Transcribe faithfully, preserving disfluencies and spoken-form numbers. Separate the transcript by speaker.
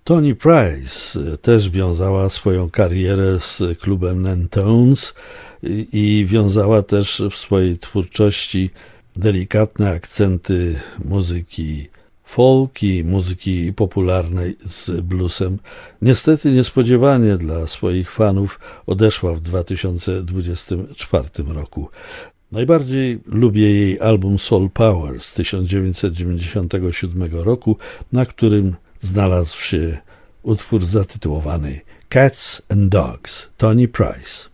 Speaker 1: Toni Price też wiązała swoją karierę z klubem Nantones i wiązała też w swojej twórczości delikatne akcenty muzyki folk i muzyki popularnej z bluesem. Niestety niespodziewanie dla swoich fanów odeszła w dwa tysiące dwudziestym czwartym roku. Najbardziej lubię jej album Soul Power z tysiąc dziewięćset dziewięćdziesiątego siódmego roku, na którym znalazł się utwór zatytułowany Cats and Dogs, Toni Price.